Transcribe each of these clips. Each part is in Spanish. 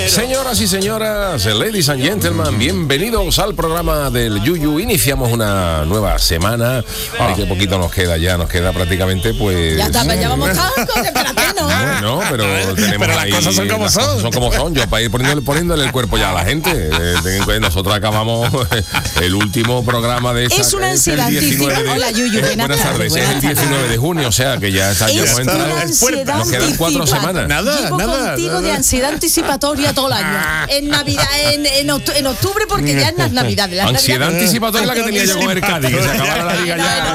Señoras y señoras, ladies and gentlemen, bienvenidos al programa del Yuyu. Iniciamos una nueva semana. Que poquito nos queda prácticamente, pues. Ya está, ya vamos tanto, espérate, ¿no? No, pero tenemos pero las cosas son como son. Son como son. Yo para ir poniéndole el cuerpo ya a la gente. Nosotros acabamos el último programa de esa. Es una ansiedad anticipada. Hola, Yuyu, buenas tardes. Es el 19 de junio, o sea que ya está. Es una ansiedad. Nos quedan 4 semanas. Llevo contigo de ansiedad anticipatoria todo el año. En Navidad, en octubre, porque ya es las Navidades. Ansiedad anticipatoria es la que tenía yo con el Cádiz, que se acabara la liga ya.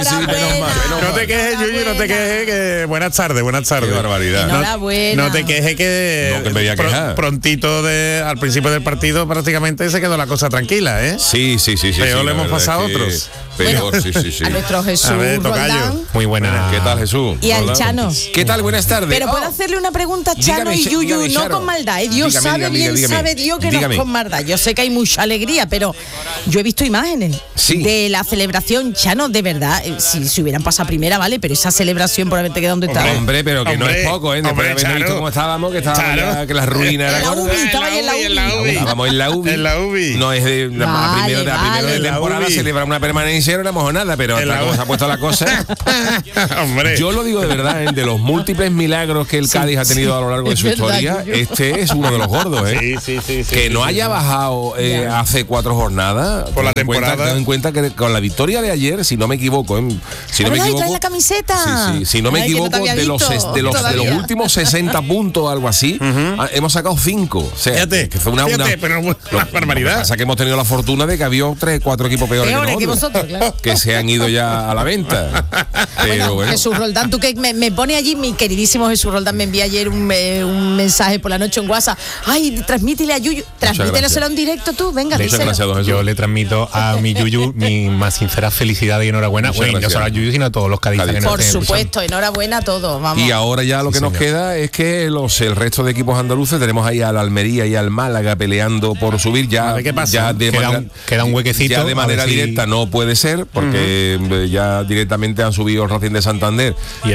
No te quejes, Yuyu, no te quejes, que buenas tardes. Qué barbaridad. Enhorabuena. No te quejes que me voy a quejar. Prontito al principio del partido prácticamente se quedó la cosa tranquila, ¿eh? Sí. Peor le hemos pasado a otros. Peor, sí. A nuestro Jesús Roldán. Muy buena. ¿Qué tal, Jesús? Y al Chano. ¿Qué tal? Buenas tardes. Pero puedo hacerle una pregunta a Chano y Yuyu, no con maldad. Dios sabe bien, sabe Dios que no es con maldad. Yo sé que hay mucha alegría, pero yo he visto imágenes de la celebración. Chano, de verdad, si hubieran pasado primera, vale, pero esa celebración por haberte quedado donde estaba. Hombre, pero que no es poco, ¿eh? Después de haber visto cómo estábamos, que la ruina era. Estaba en la UBI. Estábamos en la UBI. No es de primero de temporada celebrar una permanencia, no éramos nada, pero hasta cómo se ha puesto la cosa. Hombre. Yo lo digo de verdad, de los múltiples milagros que el Cádiz ha tenido a lo largo de su historia, este es uno de los gordos, ¿eh? Sí. Que no haya bajado hace 4 jornadas por la temporada. Ten en cuenta que con la victoria de ayer, si no me equivoco, traes la camiseta. Sí. Si no me equivoco, de los últimos 60 puntos o algo así, hemos sacado 5. O sea, fíjate, que fue una pero una barbaridad. Lo que pasa es que hemos tenido la fortuna de que había 3-4 equipos peores que nosotros, claro. que se han ido ya a la venta. Pero bueno. Jesús Roldán, tú que me pone allí, mi queridísimo Jesús Roldán me envía ayer un mensaje por la noche en WhatsApp. Ay, transmítele a Yuyu, transmíteloselo en directo tú, venga, díselo. Gracias, don Jesús. Yo le transmito a mi Yuyu mi más sincera felicidad y enhorabuena. Bueno, no solo a Yuyu, sino a todos los cadistas. Por supuesto, enhorabuena a todos, vamos. Y ahora ya lo que nos queda es que el resto de equipos andaluces, tenemos ahí al Almería y al Málaga peleando por subir. Ya, ¿qué pasa? Queda un huequecito. Ya de manera directa no puede ser, porque ya directamente han subido el Racing de Santander y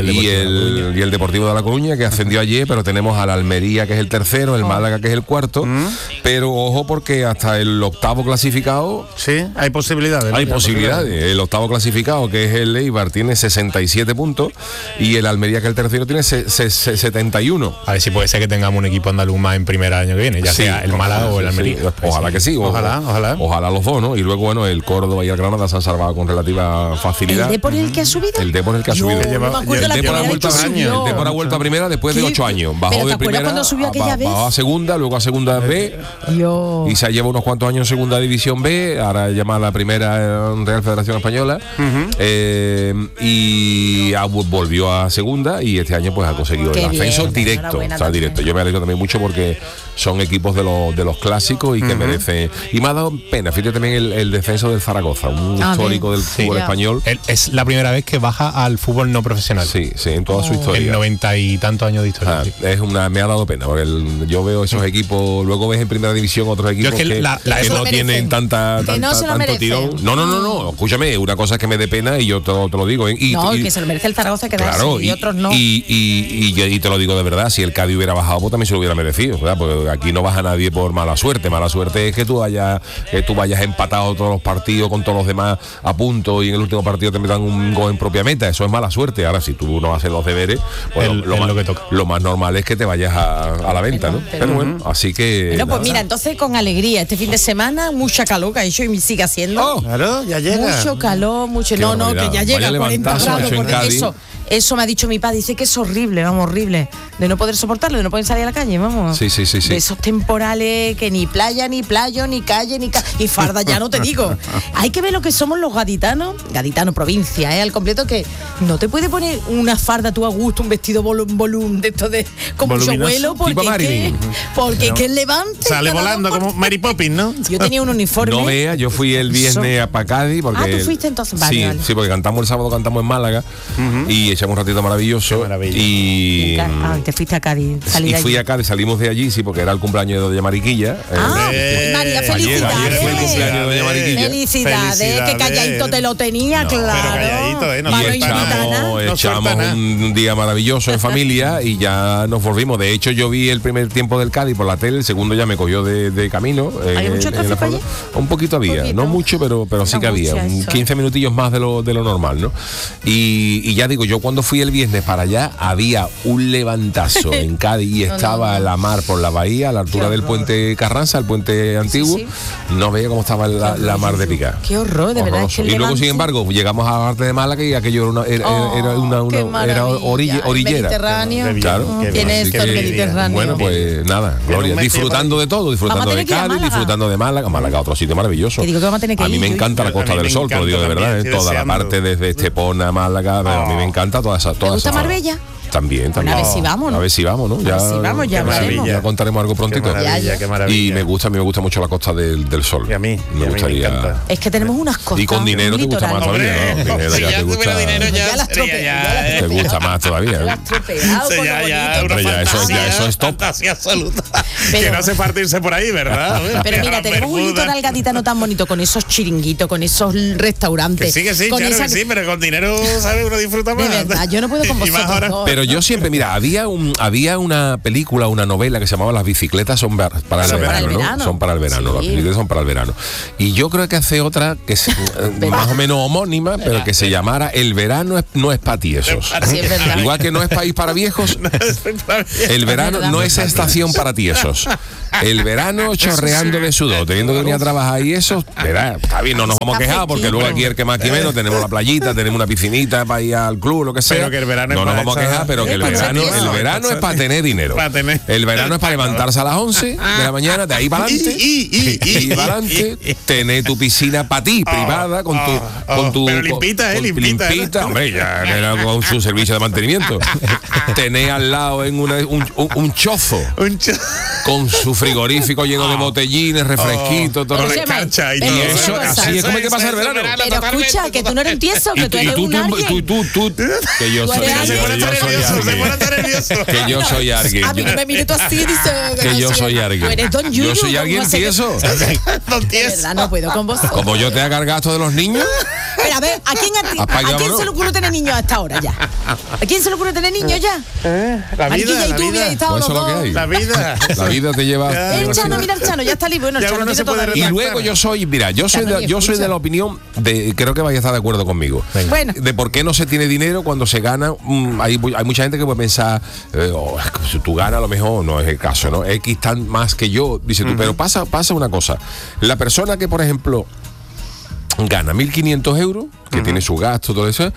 el Deportivo de La Coruña, que ascendió ayer, pero tenemos al Almería, que es el tercero, el Málaga, que es el cuarto, pero ojo, porque hasta el octavo clasificado... Sí, hay posibilidades. Hay posibilidades. El octavo clasificado, que es el Eibar, tiene 67 puntos, y el Almería, que es el tercero, tiene 71. A ver si puede ser que tengamos un equipo andaluz más en primer año que viene, ya sea el Málaga o el Almería. Ojalá que sí. Ojalá los dos, ¿no? Y luego, bueno, el Córdoba y el Granada se han salvado con relativa facilidad. ¿El Depor el que ha subido? El Depor el que ha subido. El Depor ha vuelto a primera después de 8 años. Bajó de primera, bajó a segunda, luego a segunda B, y se ha llevado unos cuantos años en segunda división B, ahora llamada la primera Real Federación Española, y volvió a segunda, y este año pues ha conseguido el ascenso directo. Directo. Yo me alegro también mucho porque son equipos de los clásicos y que merecen. Y me ha dado pena, fíjate también el descenso del Zaragoza, un histórico del fútbol español. Es la primera vez que baja al fútbol no profesional. Sí, en toda su historia. En 90 y tantos años de historia. Me ha dado pena, porque yo veo esos equipos, luego ves en primera división otros equipos que no tienen tanto tirón. No, escúchame, una cosa es que me dé pena y yo te lo digo. Que se lo merece el Zaragoza quedarse, claro, y otros no. Y te lo digo de verdad, si el Cádiz hubiera bajado, pues también se lo hubiera merecido, ¿verdad? Porque aquí no baja nadie por mala suerte. Mala suerte es que tú vayas empatado todos los partidos con todos los demás a punto y en el último partido te metan un gol en propia meta. Eso es mala suerte. Ahora, si tú no haces los deberes, pues lo más normal es que te vayas a la venta, ¿no? Pero bueno, así que... Bueno, pues mira, entonces con alegría, este fin de semana, mucha calor que ha hecho y sigue haciendo. Claro, ya llega. Mucho calor, que ya llega a 40 grados, porque eso me ha dicho mi padre, dice que es horrible, horrible, de no poder soportarlo, de no poder salir a la calle, vamos. Sí. De esos temporales que ni playa, ni playo, ni calle, y farda ya no te digo. Hay que ver lo que somos los gaditanos provincia, al completo, que no te puede poner una farda tú a gusto, un vestido volumen de esto de con mucho vuelo, porque es que levante. Sale volando como Mary Poppins, ¿no? Yo tenía un uniforme. No vea, yo fui el viernes a Cádiz porque... tú fuiste entonces. Sí, porque cantamos el sábado, cantamos en Málaga, y echamos un ratito maravilloso. Qué maravilla. Y te fuiste a Cádiz. y fui a Cádiz, salimos de allí, sí, porque era el cumpleaños de Doña Mariquilla. María, felicidades. Ayer fue el cumpleaños de Doña Mariquilla. Felicidades, que calladito te lo tenía, No, claro. pero calladito, Mano Y imitana. echamos un día maravilloso en familia y ya nos volvimos. De hecho, yo vi el primer tiempo del Cádiz por la tele, el segundo ya me cogió de camino. ¿Hay mucho tráfico allí? Un poquito había, Poquito. no mucho, pero sí No que había, mucho, eso. 15 minutillos más de lo normal, ¿no? Y ya digo, yo cuando fui el viernes para allá, había un levantazo en Cádiz y estaba la mar por la bahía, a la altura del puente Carranza, el puente antiguo. Sí. No veía cómo estaba la mar de picar. Qué horror, de verdad. Es que el Y luego, sin Levante- embargo, llegamos a la parte de Málaga y aquello era qué maravilla. orillera. Mediterráneo. Claro. Tiene Así esto el que, Mediterráneo. bueno, pues nada, Gloria, mes disfrutando de todo, disfrutando Vamos a de tener que ir a Cádiz, Málaga. disfrutando de Málaga. Málaga, otro sitio maravilloso. Que digo que vamos a tener que mí ir, me yo- encanta la Costa A mí del me Sol, te lo digo de encanta verdad, también, toda la estoy parte desde Estepona, Málaga, a mí me encanta toda esa. ¿Te gusta Marbella? También. A ver si vamos, ¿no? A ver si vamos, ¿no? A ver si vamos, ya Qué hablaremos. maravilla. Ya contaremos algo prontito. Qué maravilla, qué maravilla. Y a mí me gusta mucho la Costa del Sol. Y a mí me gustaría. encanta. Es que tenemos unas costas. Y con dinero un te gusta litoral. más todavía, ¿no? Hombre, Dinero si ya ya te tuviera gusta. dinero Ya las sería tropea, Te gusta más todavía, ¿eh? Estropeado, Eso con lo ya- bonito. Hombre, ya eso es top. Fantasía absoluta. Pero- Que no hace partirse por ahí, ¿verdad? Pero mira, tenemos un litoral gaditano tan bonito con esos chiringuitos, con esos restaurantes. Que sí, con claro esa- que sí, pero con dinero, ¿sabes? Uno disfruta más. De verdad, yo no puedo con Y más vosotros ahora- dos. Pero yo siempre, mira, había una película, una novela que se llamaba Las bicicletas son para el verano, ¿no? Son para el verano, Sí. las bicicletas son para el verano. Y yo creo que hace otra que es más o menos homónima, pero que se llamara El verano no es para tiesos. Sí, es verdad. Igual que no es país para viejos, el verano verdad. no es estación para tiesos. El verano chorreando de sudor, teniendo que venir a trabajar y eso, verá, está bien, no nos vamos a quejar porque luego aquí el que más que menos tenemos la playita, tenemos una piscinita para ir al club, lo que sea. Pero que el verano es no nos para vamos a echar- quejar, pero que el para verano echar es para tener dinero. Para tener- El verano es para levantarse a las 11 de la mañana, de ahí para adelante, y para adelante, tener tu piscina para ti, privada, con tu Pero limpita, limpita. limpita, hombre, ya con su servicio de mantenimiento. Tener al lado en un chozo con su frigorífico lleno de botellines, refresquitos, todo Con lo la que- escarcha y Pero todo. Y eso, así es como hay que pasar el verano. Pero escucha, que tú no eres un tieso, que tú eres un alguien. Tú, que yo Tú soy eres alguien. alguien. Que yo soy alguien. A mí no me mires tú así, dice. Que yo soy alguien. Tú eres Don Yuyu. Yo soy alguien ¿cómo se- tieso. De verdad, no puedo con vosotros. Como yo te haga el gasto de los niños. Pero a ver, ¿a quién Apagámonos. se le ocurre tener niños a esta hora ya? ¿A quién se le ocurre tener niños ya? La Mariquilla y tú habéis estado Pues los eso es lo que dos. hay. La vida. La vida te lleva. El Chano, mira el Chano, ya está libre. Bueno, el Ya Chano uno no tiene se puede todavía. Y luego yo soy, mira, yo soy Chano, ni de escucha. la opinión de, creo que vais a estar de acuerdo conmigo, Bueno. de por qué no se tiene dinero cuando se gana. Hay mucha gente que puede pensar, si tú ganas a lo mejor no es el caso, ¿no? X tan más que yo, dice tú, pero pasa una cosa. La persona que, por ejemplo, gana 1.500 euros, que tiene su gasto, todo eso,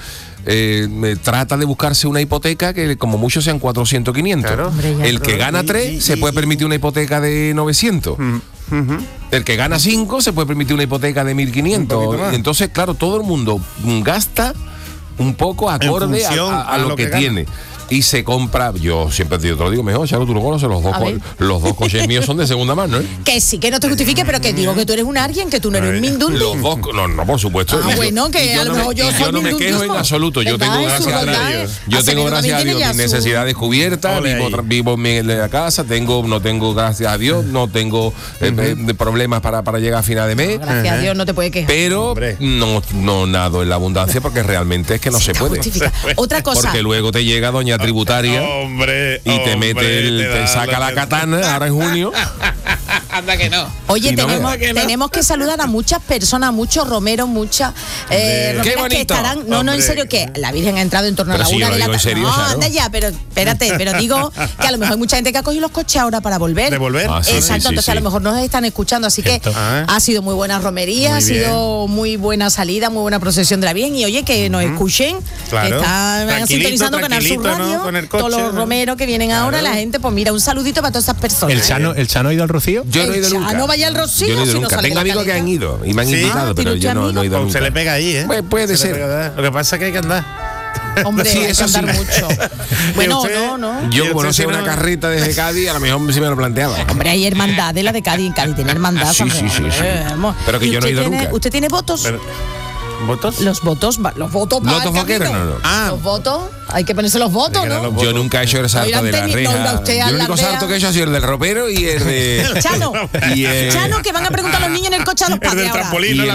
trata de buscarse una hipoteca que como mucho sean 400, 500. Claro. Hombre, ya. El que gana 3 se puede permitir una hipoteca de 900. El que gana 5 se puede permitir una hipoteca de Un poquito 1.500. más. Entonces, claro, todo el mundo gasta un poco acorde función a lo que gana. tiene. Y se compra, yo siempre te lo digo mejor, Charo, tú lo conoces, los ver. dos coches míos son de segunda mano, ¿eh? Que sí, que no te justifique, pero que digo que tú eres un alguien, que tú no eres un mindundum. Los dos, no, por supuesto. Ah, Y yo- bueno, que y yo a lo no me- mejor yo y soy yo no me quejo en mindundismo. absoluto. Yo ¿Verdad? tengo, Es su gracias a verdad, Dios, ¿eh? yo Acevedo tengo, gracias a también Dios, tiene mis ya su- necesidades cubiertas, Ole ahí. vivo en la casa, no tengo, gracias a Dios, no tengo de problemas para llegar a final de mes. Gracias a Dios, no te puede quejar. Pero Hombre. no nado en la abundancia porque realmente es que no se puede. Justifica. Otra cosa. Porque luego te llega doña tributaria Hombre. y te mete te saca la katana ahora en junio. Anda que no. Oye, Y no tenemos que saludar a muchas personas, a muchos romeros, muchas romeras Qué que bonito. estarán. No, en Hombre. serio, que la Virgen ha entrado en torno Pero a la si yo una lo de la digo en tarde. serio, No, Charo. anda ya, pero espérate, pero digo que a lo mejor hay mucha gente que ha cogido los coches ahora para volver. ¿De volver? Ah, sí, Exacto, sí, entonces sí. a lo mejor nos están escuchando, así que Cierto. Ah. ha sido muy buena romería, Muy ha sido muy buena salida, muy buena procesión de la Virgen y oye, que nos escuchen, Claro. que están Tranquilito, sintonizando Canal Sur tranquilito, ¿no? Radio, Con el coche, todos los ¿no? romeros que vienen ahora, la gente, pues mira, un saludito para todas esas personas. ¿El Chano ha ido al Rocío? Yo no he ido El nunca. Chano vaya al Rocío, Yo no he ido si no nunca. sale Tengo la amigos que caleta. han ido y me han ¿Sí? invitado, Ah, pero ¿tiene yo usted no he ido amigos? nunca. Se le pega ahí, ¿eh? Pues puede Se le ser. pega. Lo que pasa es que hay que andar. Hombre, Sí, hay que eso sí. andar mucho. Bueno, usted? no. Yo ¿Y como usted no sé si una no? carreta desde Cádiz, a lo mejor sí me lo planteaba. Hombre, hay hermandad de la de Cádiz. En Cádiz tiene hermandad. Sí, hombre. sí, sí, sí. Vamos. Pero que ¿Y yo no he usted ido tiene- nunca. ¿Usted tiene votos? Pero- ¿Votos? Los votos. ¿Lotos vaqueros? No. Los votos. Hay que ponerse los votos, ¿no? Yo nunca he hecho el salto de la reja. El único salto que he hecho ha sido el del ropero y el de... Chano. Chano, que van a preguntar a los niños en el coche a los padres ahora.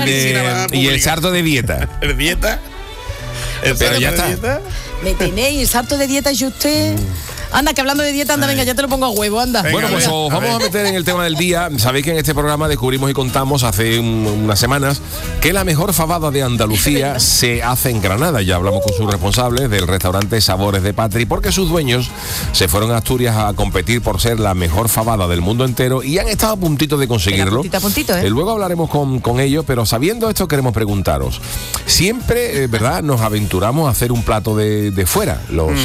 Y el salto de dieta. ¿El dieta? Pero ya está. Dieta? Me tenéis el salto de dieta y usted... Anda, que hablando de dieta, anda, venga, ya te lo pongo a huevo, anda. Venga, bueno, pues os vamos a meter en el tema del día. Sabéis que en este programa descubrimos y contamos hace unas semanas que la mejor fabada de Andalucía se hace en Granada. Ya hablamos con sus responsables del restaurante Sabores de Patri, porque sus dueños se fueron a Asturias a competir por ser la mejor fabada del mundo entero y han estado a puntito de conseguirlo. A puntito, ¿eh? Luego hablaremos con ellos, pero sabiendo esto queremos preguntaros. Siempre, ¿verdad?, nos aventuramos a hacer un plato de fuera.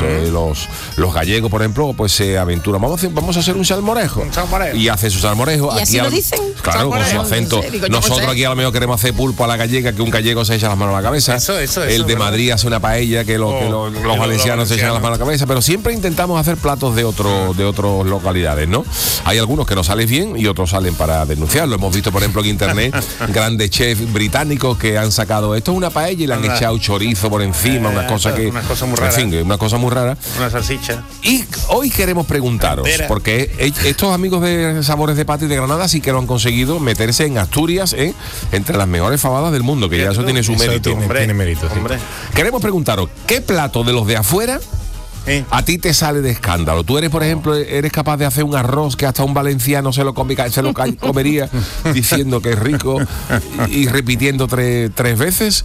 Los gallegos, por ejemplo, pues se aventuran. Vamos a hacer un salmorejo. Y hace su salmorejo. ¿Y así lo dicen? Claro, con su acento. Nosotros aquí a lo mejor queremos hacer pulpo a la gallega, que un gallego se echa las manos a la cabeza. El de Madrid hace una paella, que los valencianos se echan las manos a la cabeza. Pero siempre intentamos hacer platos de otras localidades, ¿no? Hay algunos que no salen bien y otros salen para denunciarlo. Hemos visto, por ejemplo, en internet grandes chefs británicos que han sacado esto es una paella y le han echado chorizo por encima, una cosa muy rara. En fin, una cosa muy rara. Una salchicha. Y hoy queremos preguntaros, porque estos amigos de Sabores de Patri de Granada sí que lo han conseguido meterse en Asturias, entre las mejores fabadas del mundo, que ya eso tiene su mérito. Tiene mérito, sí. Queremos preguntaros, ¿qué plato de los de afuera a ti te sale de escándalo? Tú eres, por ejemplo, eres capaz de hacer un arroz que hasta un valenciano se lo comería diciendo que es rico y repitiendo tres veces.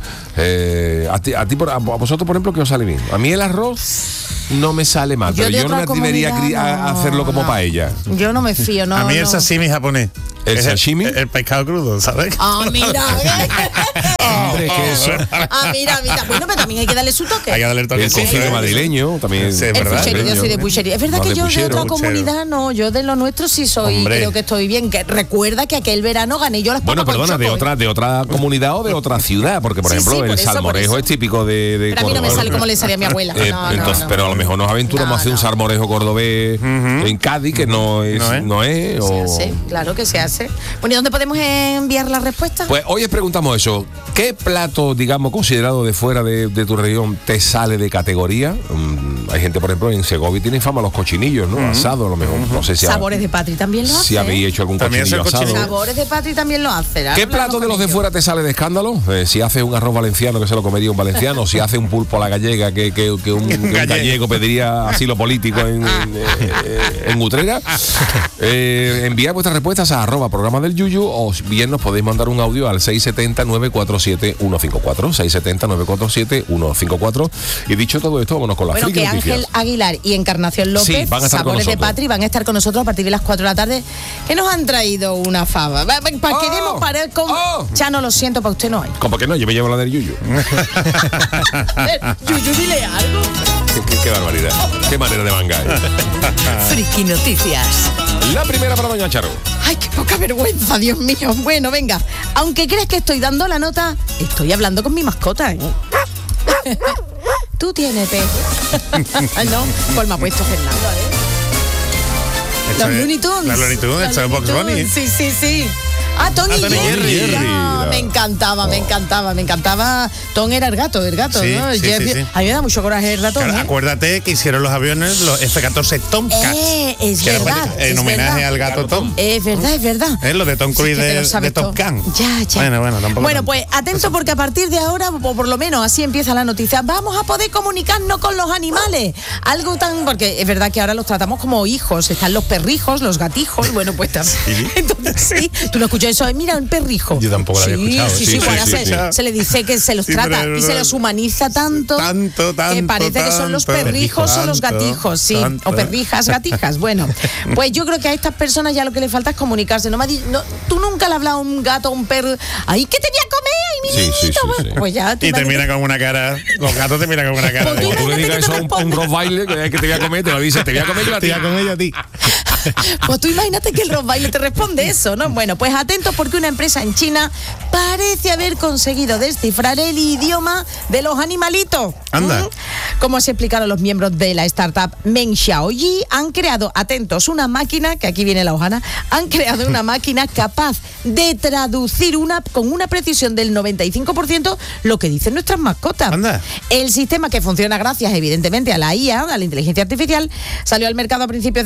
A vosotros, por ejemplo, ¿qué os sale bien? A mí el arroz no me sale mal, pero yo no me atrevería a hacerlo como paella. Yo no me fío, no. A mí el sashimi japonés. ¿El sashimi? El pescado crudo, ¿sabes? Ah, mira. Hombre, que eso. Mira. Bueno, pero también hay que darle su toque. Hay que darle el toque. El cocido madrileño también. Sí, el ¿verdad? puchero, yo soy de puchería. Es verdad que yo de otra comunidad no, yo de lo nuestro sí soy, creo que estoy bien. Que recuerda que aquel verano gané yo las papas. Bueno, perdona, de otra comunidad o de otra ciudad, porque por ejemplo el salmorejo es típico de pero a mí no me sale como le salía a mi abuela. Pero a lo mejor nos aventuramos a hacer un salmorejo cordobés en Cádiz, que no es. Se hace, claro que se hace. Bueno, ¿y dónde podemos enviar la respuesta? Pues hoy os preguntamos eso. ¿Qué plato, digamos, considerado de fuera de tu región te sale de categoría? Hay gente, por ejemplo, en Segovia tiene fama los cochinillos, ¿no? Asado, a lo mejor. No sé si Sabores de Patri también lo hace. Si habéis hecho algún cochinillo asado. Sabores de Patri también lo hace. ¿Qué plato de los de fuera te sale de escándalo? Si hace un arroz valenciano, que se lo comería un valenciano. Si hace un pulpo a la gallega, que un gallego pediría asilo político en Utrera. Enviad vuestras respuestas a @programa del Yuyu, o bien nos podéis mandar un audio al 670-947-154. 670-947-154. Y dicho todo esto, vámonos con las friki noticias. Ángel Aguilar y Encarnación López, Sabores de Patri, van a estar con nosotros a partir de las 4 de la tarde, que nos han traído una fava. Queremos parar con... Chano, lo siento, para usted no hay. ¿Cómo que no? Yo me llevo la del Yuyu. Yuyu, dile algo. Qué barbaridad. Qué manera de mangar. Friki Noticias. La primera para doña Charo. Ay, qué poca vergüenza, Dios mío. Bueno, venga. Aunque creas que estoy dando la nota, estoy hablando con mi mascota, ¿eh? Tú tienes pez. No, pues me ha puesto Fernando, Los Looney Tunes. Los Looney Tunes, esto es Box Bunny. Sí. Tom y Jerry. Me encantaba. Tom era el gato, sí, ¿no? Sí. A mí me da mucho coraje el ratón. Claro, acuérdate que hicieron los aviones los F-14 Tomcat. Es verdad. En homenaje al gato Tom. Es verdad. Lo de Tom Cruise de Top Gun. Ya. Bueno, tampoco. Bueno, pues atento, porque a partir de ahora, o por lo menos así empieza la noticia, vamos a poder comunicarnos con los animales. Algo tan... Porque es verdad que ahora los tratamos como hijos. Están los perrijos, los gatijos. Bueno, pues también. Entonces, sí. Tú no escuchas eso. Mira, un perrijo. Yo tampoco lo había escuchado. Sí. Se le dice que se los trata y se los humaniza tanto que parece que son los perrijos o los gatijos, sí. O perrijas, gatijas. Bueno, pues yo creo que a estas personas ya lo que le falta es comunicarse. Tú nunca le has hablado a un gato, a un perro. ¡Ay, que te voy a comer! ¡Ay, mi niñito! Sí. Pues ya. Y te mira con una cara. Los gatos te miran con una cara. Cuando tú le digas eso a un Rottweiler, que te voy a comer, te lo dice, te voy a comer yo a ti. Pues tú imagínate que el Rottweiler te responde eso, ¿no? Bueno, pues atentos porque una empresa en China parece haber conseguido descifrar el idioma de los animalitos. Anda. Como se explicaron los miembros de la startup Meng Xiaoyi, han creado, atentos, una máquina, que aquí viene la hojana, han creado una máquina capaz de traducir con una precisión del 95% lo que dicen nuestras mascotas. Anda. El sistema, que funciona gracias evidentemente a la IA, a la inteligencia artificial, salió al mercado a principios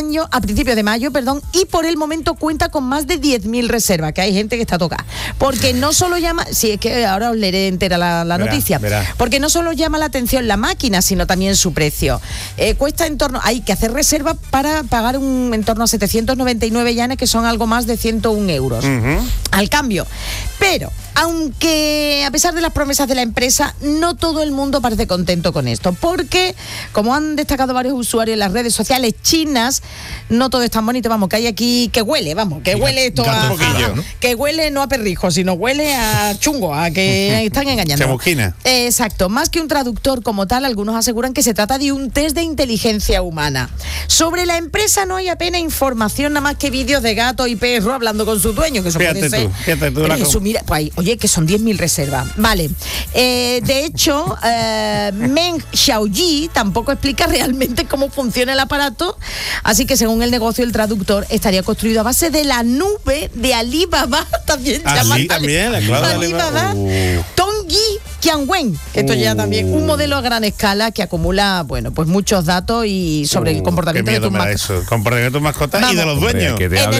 de mayo, y por el momento cuenta con más de 10.000 reservas, que hay gente que está tocada. Porque no solo llama, si es que ahora os leeré entera la noticia, porque no solo llama la atención la máquina, sino también su precio. Cuesta hay que hacer reserva para pagar en torno a 799 yanes, que son algo más de 101 euros al cambio. Pero aunque a pesar de las promesas de la empresa, no todo el mundo parece contento con esto, porque como han destacado varios usuarios en las redes sociales chinas, no todo es tan bonito, que hay aquí que huele, esto que huele no a perrijo, sino huele a chungo, a que están engañando. Chamusquina. Exacto, más que un traductor como tal, algunos aseguran que se trata de un test de inteligencia humana. Sobre la empresa no hay apenas información, nada más que vídeos de gato y perro hablando con su dueño, que eso puede ser. Fíjate tú. Eso, mira, pues, oye, que son 10.000 reservas. Vale. De hecho, Meng Xiaoyi tampoco explica realmente cómo funciona el aparato, así que según el negocio, el traductor estaría construido a base de la nube de Alibaba, también llamada Alibaba. Tongyi Qianwen, esto ya también un modelo a gran escala que acumula, pues muchos datos y sobre el comportamiento de tus mascotas. Comportamiento de tus mascotas y de los dueños.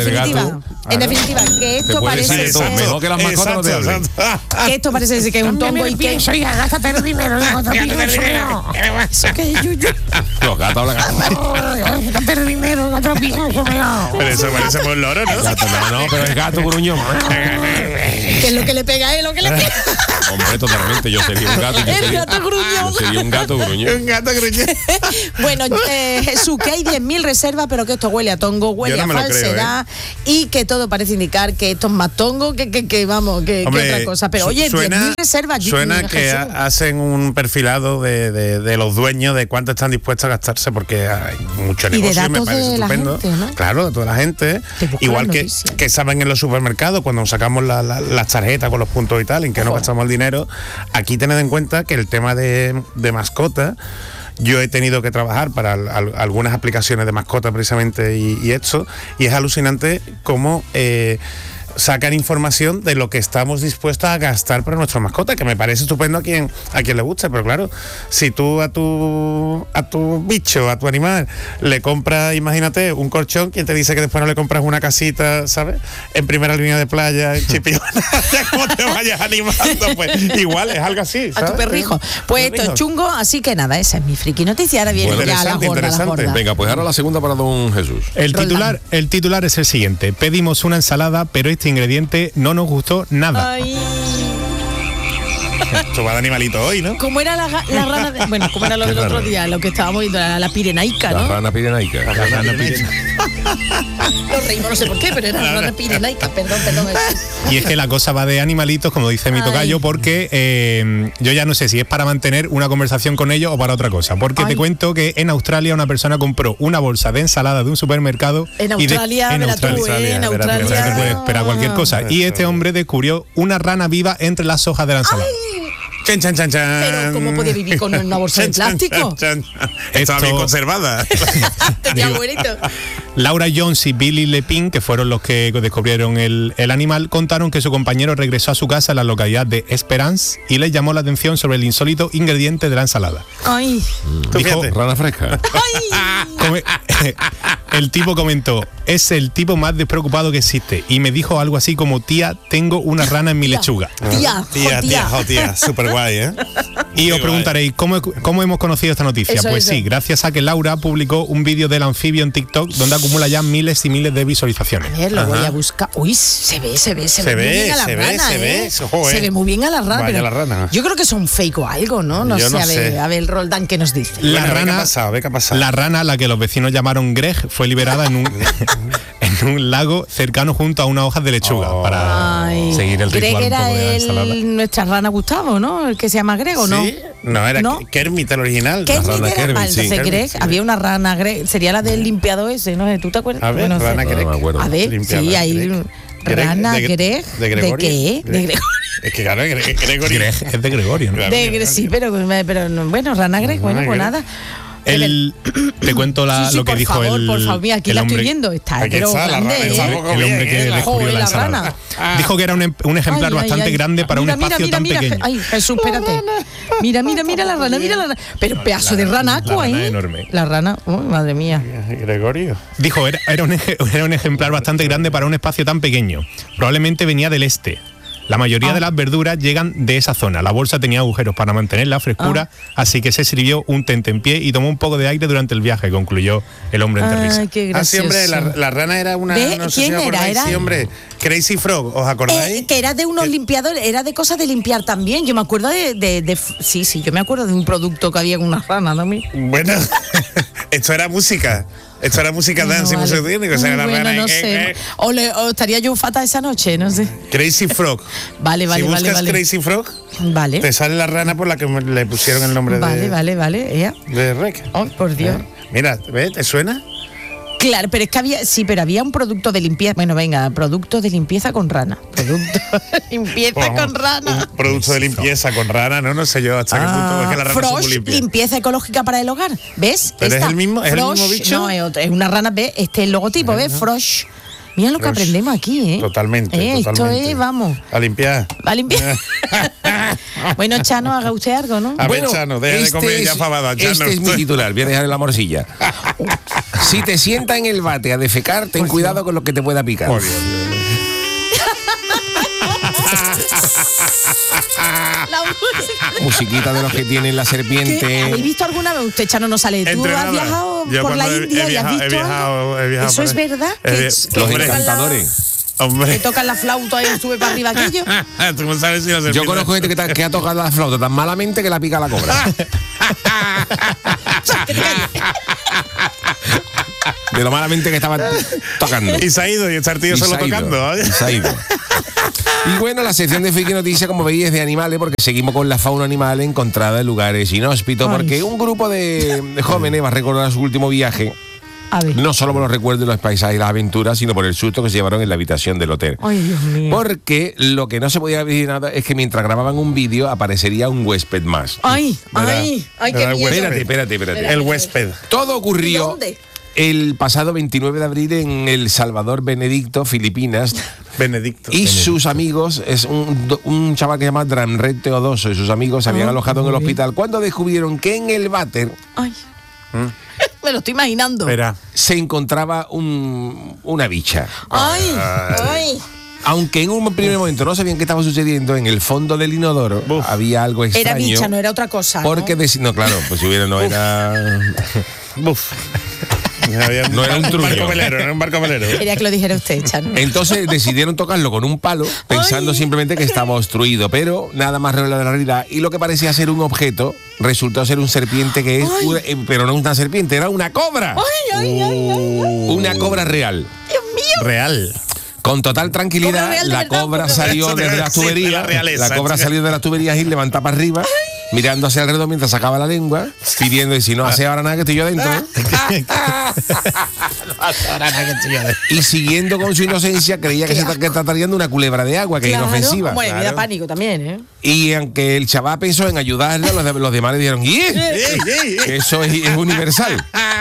En definitiva, que esto parece ser mejor que las mascotas no te hablen. Que esto parece ser que es un tongo y que... Oiga, gástate el dinero en otro piso. ¿Eso qué es, Yuyu? Los gatos hablan. Gástate el dinero en otro piso. Pero eso parece por un loro, ¿no? No, pero es gato gruñón. Que es lo que le pega a él, lo que le pega. Hombre, totalmente, yo sería un gato. El gato gruñón. Yo sería un gato gruñón. Un gato gruñón. Bueno, Jesús, que hay 10.000 reservas, pero que esto huele a tongo, huele a falsedad, y que todo parece indicar que esto es más tongo que otra cosa. Pero oye, 10.000 reservas. Suena que hacen un perfilado de los dueños de cuánto están dispuestos a gastarse, porque hay mucho negocio, me parece estupendo. Gente, ¿no? Claro, de toda la gente. Igual que saben en los supermercados, cuando sacamos las tarjetas con los puntos y tal, en que no gastamos el dinero. Aquí tened en cuenta que el tema de mascotas, yo he tenido que trabajar para algunas aplicaciones de mascotas precisamente y esto, y es alucinante cómo sacan información de lo que estamos dispuestos a gastar para nuestras mascotas, que me parece estupendo a quien le guste, pero claro, si tú a tu bicho, a tu animal, le compras, imagínate, un colchón, ¿quién te dice que después no le compras una casita, ¿sabes? En primera línea de playa, en Chipiona, ¿cómo te vayas animando? Pues igual, es algo así, ¿sabes? A tu perrijo. Pues esto es chungo, así que nada, esa es mi friki noticia. Ahora viene ya la gorda. Venga, pues ahora la segunda para don Jesús. El titular es el siguiente: pedimos una ensalada, pero este ingrediente no nos gustó nada. Ay. Esto va de animalito hoy, ¿no? ¿Cómo era la rana? Bueno, ¿cómo era lo del otro día? Lo que estábamos viendo, la pirenaica, ¿no? La rana pirenaica. Nos reímos, no sé por qué, pero era la rana pirenaica. Perdón. Y es que la cosa va de animalitos, como dice mi tocayo, porque yo ya no sé si es para mantener una conversación con ellos o para otra cosa. Porque te cuento que en Australia una persona compró una bolsa de ensalada de un supermercado. En Australia. En Australia te puede esperar cualquier cosa. Y este hombre descubrió una rana viva entre las hojas de la ensalada. Chan, chan, chan, chan. Pero ¿cómo podía vivir con una bolsa de plástico? Estaba bien conservada. Tenía bonito. Laura Jones y Billy Lepin, que fueron los que descubrieron el animal, contaron que su compañero regresó a su casa en la localidad de Esperance y les llamó la atención sobre el insólito ingrediente de la ensalada. Ay. Dijo, rana fresca. El tipo comentó: es el tipo más despreocupado que existe, y me dijo algo así como: tía, tengo una rana en mi lechuga. Tía, súper guay, ¿eh? Y os preguntaréis, ¿cómo hemos conocido esta noticia? Pues sí, gracias a que Laura publicó un vídeo del anfibio en TikTok donde acumula ya miles y miles de visualizaciones. A ver, lo voy a buscar. Uy, se ve muy bien a la rana, ¿eh? Se ve muy bien a la rana. Vaya la rana. Yo creo que son fake o algo, ¿no? No sé. A ver, Roldán, ¿qué nos dice? La rana, la que los vecinos llamaron Greg, fue liberada en un lago cercano junto a unas hojas de lechuga para seguir el ritual un poco de la ensalada. Nuestra rana Gustavo, ¿no? El que se llama Grego, ¿no? Sí, no, era Kermit el original. Kermit era Greg. Había una rana Greg, sería la del limpiador ese, ¿no? ¿Tú te acuerdas? A ver, rana Greg. No me acuerdo. A ver, sí, hay rana Greg. ¿De Gregorio? ¿De qué? De Gregorio. Es que claro, Gregorio. Es de Gregorio, ¿no? Sí, pero bueno, rana Greg, bueno, pues nada. Te cuento lo que dijo él. Por favor, mira, aquí la estoy viendo. Está, pero grande, el hombre que descubrió la ensalada. Dijo que era un ejemplar bastante grande para un espacio tan pequeño. Ay, Jesús, espérate. Mira la rana. Pero pedazo de ranaco ahí. Enorme. La rana, madre mía. Gregorio. Dijo, era un ejemplar bastante grande para un espacio tan pequeño. Probablemente venía del este. La mayoría de las verduras llegan de esa zona. La bolsa tenía agujeros para mantener la frescura, así que se sirvió un tentempié y tomó un poco de aire durante el viaje, concluyó el hombre entre risas. Qué gracioso. Sí, hombre, la rana era una... No sé ¿Quién si era? Sí, hombre, Crazy Frog, ¿os acordáis? Que era de unos limpiadores, era de cosas de limpiar también. Yo me acuerdo sí, yo me acuerdo de un producto que había con una rana también. Bueno, esto era música. Esto era música dance y música técnica. O sea, la rana, no sé. O estaría yo fatal esa noche, no sé. Crazy Frog. Vale. Si buscas Crazy Frog, te sale la rana por la que le pusieron el nombre de... Vale. De Rec. Oh, por Dios. Mira, ¿ves? ¿Te suena? Claro, pero es que había un producto de limpieza. Bueno, venga, producto de limpieza con rana. Producto de limpieza con rana. Un producto de limpieza con rana, no sé yo hasta qué punto es que la rana Frosh, es muy limpia. Limpieza ecológica para el hogar. ¿Ves? Pero es el mismo bicho. No, es una rana, ¿ves? Este es el logotipo, ¿ves? Frosh. Mira lo que aprendemos aquí, ¿eh? Totalmente. Esto es, vamos. A limpiar. Bueno, Chano, haga usted algo, ¿no? A ver, Chano, deja de comer ya fabada, Chano. Este es mi titular, voy a dejar en la morcilla. Si te sientas en el bate a defecar, ten cuidado con lo que te pueda picar. Oh, Dios. La música. Musiquita de los que tienen la serpiente. ¿Habéis visto alguna vez? Usted, Chano, no sale. ¿Tú has viajado por la India y has visto he viajado ¿Eso es verdad? Los encantadores. Hombre. Que tocan la flauta y sube para arriba aquello. Tú no sabes si Yo conozco gente que ha tocado la flauta tan malamente que la pica la cobra. De lo malamente que estaba tocando. Y se ha ido, y está el tío solo tocando. Y se ha ido. Y bueno, la sección de Friki Noticias, como veis, es de animales, porque seguimos con la fauna animal encontrada en lugares inhóspitos, porque un grupo de jóvenes va a recordar su último viaje. No solo por los recuerdos, los paisajes y las aventuras, sino por el susto que se llevaron en la habitación del hotel. Ay, Dios mío. Porque lo que no se podía ver nada es que mientras grababan un vídeo aparecería un huésped más. Ay, qué miedo. Espérate. El huésped. Todo ocurrió ¿Dónde? el pasado 29 de abril en El Salvador, Benedicto, Filipinas. Y sus amigos, es un chaval que se llama Dramret Teodoso, y sus amigos se habían alojado en el hospital cuando descubrieron que en el váter... Me lo estoy imaginando. Se encontraba una bicha. Ay. Aunque en un primer momento no sabían qué estaba sucediendo, en el fondo del inodoro había algo extraño. Era bicha, no era otra cosa. Porque no, claro, pues si hubiera, no era. No era un trullo. No era un barco velero. Quería que lo dijera usted, Chano. Entonces decidieron tocarlo con un palo, pensando simplemente que estaba obstruido, pero nada más real de la realidad. Y lo que parecía ser un objeto resultó ser un serpiente que es, pero no una serpiente, era una cobra. Una cobra real. Dios mío. Real. Con total tranquilidad, la cobra salió desde las tuberías. La cobra salió de las tuberías y levantaba para arriba, mirando hacia alrededor mientras sacaba la lengua, pidiendo, y si no hace ahora nada que estoy yo adentro. Y siguiendo con su inocencia, creía que se trataría de una culebra de agua, que es inofensiva. Bueno, me da pánico también, ¿eh? Y aunque el chaval pensó en ayudarle, los demás le dijeron, que eso es universal.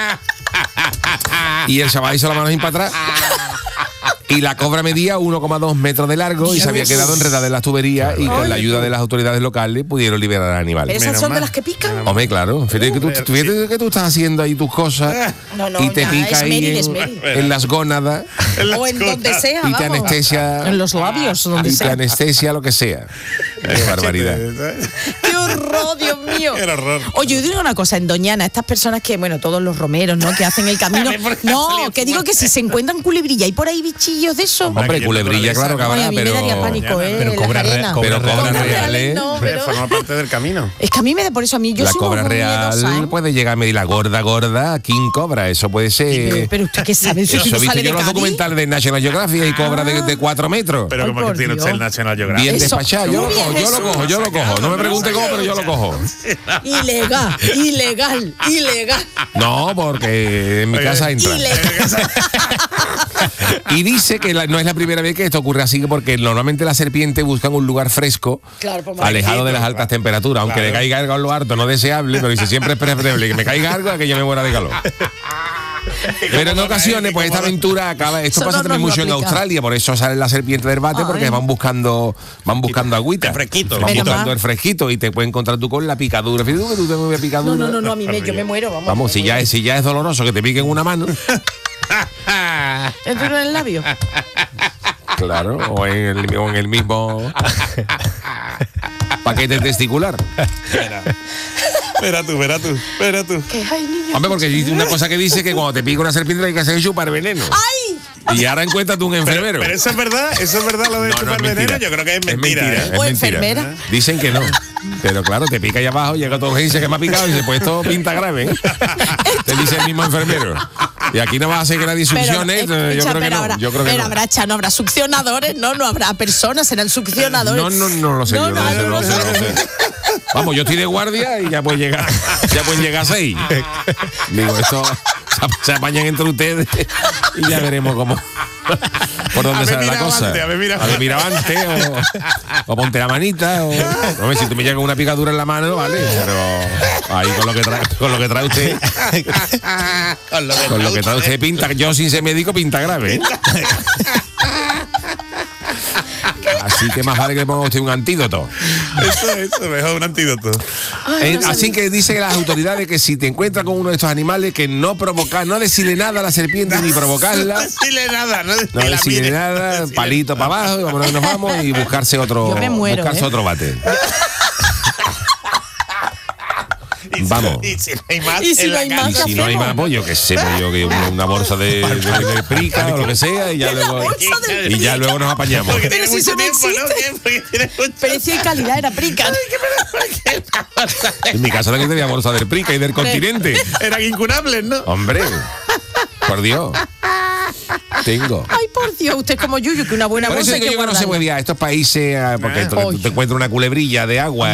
Y el chaval hizo la mano para atrás. Y la cobra medía 1,2 metros de largo y se había quedado enredada en las tuberías, y con la ayuda de las autoridades locales pudieron liberar al animal. ¿Pero esas son de las que pican? Hombre, claro. Fíjate que tú estás haciendo ahí tus cosas y te pica ahí en las gónadas. O en donde sea, y te anestesia. En los labios, donde sea. Y te anestesia lo que sea. Qué barbaridad. ¡Qué horror! horror, Dios mío. Qué horror. Oye, yo digo una cosa, en Doñana, estas personas que, bueno, todos los romeros, ¿no? Que hacen el camino. No, que digo que si se encuentran culebrilla, ¿hay por ahí bichillos de eso? Hombre, culebrilla, claro que habrá, a mí pero... me daría pánico, Pero cobra reales. No, Pero forma parte del camino. es que a mí me da por eso, a mí yo la soy cobra muy real miedosa, ¿eh? puede llegar a medir la gorda, King Cobra, eso puede ser... Pero usted qué sabe, si Eso no he visto sale de yo los Cádiz. documentales de National Geographic y cobra de 4 metros. Pero Ay, como por que tiene usted Dios. el National Geographic. Bien Eso, despachado, yo lo cojo. No me pregunte cómo, pero yo lo cojo. Ilegal. No, porque en mi casa entra. Y dice que no es la primera vez que esto ocurre así, porque normalmente las serpientes buscan un lugar fresco, Claro, pues, alejado de las altas temperaturas, aunque le caiga algo en lo harto, no deseable, pero dice siempre es preferible que me caiga algo a que yo me muera de calor. Pero en ocasiones, pues esta aventura acaba. Esto Eso pasa no también nos lo mucho en aplica. Australia, por eso salen las serpientes del bate, porque van buscando agüita. El fresquito. Van Menos buscando mal. el fresquito y te puedes encontrar tú con la picadura. Fíjate tú que tú tengas una picadura. No, a mí yo me muero, vamos. Vamos, si ya es doloroso que te piquen una mano. ¿Entro en el labio? Claro, o en el mismo paquete testicular. Espera tú. ¿Qué hay, niño? Hombre, porque hay una cosa que dice que cuando te pica una serpiente hay que hacer chupar veneno. ¡Ay! Y ahora encuentras tú un enfermero. Pero eso es verdad lo de No, chupar es veneno. mentira. Yo creo que es mentira. Es O mentira. enfermera. Dicen que no. Pero claro, te pica ahí abajo, llega todo urgencia que me ha picado y dice, pues esto pinta grave, ¿eh? Te dice el mismo enfermero. Y aquí no vas a hacer que nadie succione, yo creo que no. Yo creo que no. no habrá succionadores, no habrá personas, serán succionadores. No lo sé, yo no sé. Vamos, yo estoy de guardia y ya pueden llegar 6. Digo, esto se apañan entre ustedes y ya veremos cómo por dónde sale la cosa. A ver, Miravante o ponte la manita o no sé, si tú me llegas con una picadura en la mano, vale, pero ahí con lo que trae usted con lo que trae usted pinta, yo sin ser médico pinta grave, ¿eh? Así que más vale que le ponga usted un antídoto. Eso, mejor un antídoto. Así que dice que las autoridades que si te encuentras con uno de estos animales, que no decirle nada a la serpiente ni provocarla. No decirle nada, No decirle nada, palito para abajo, y vámonos, nos vamos y buscarse otro, Yo me muero, otro bate. Vamos. Y si no hay más, Y si no hay más, Y si no hay más, pues yo qué sé, que una bolsa de prica o lo que sea, y ya luego nos apañamos. Porque Pero tiene si mucho eso no tiempo, ¿no? Porque tiene mucho Precio y calidad era prica. En mi casa también tenía bolsa del prica y del continente. Eran incunables, ¿no? Hombre, por Dios. Tengo. Ay, por Dios, usted es como Yuyu, que una buena Por eso bolsa es hay que yo no se guardarla. puede ir a estos países porque tú te encuentras una culebrilla de agua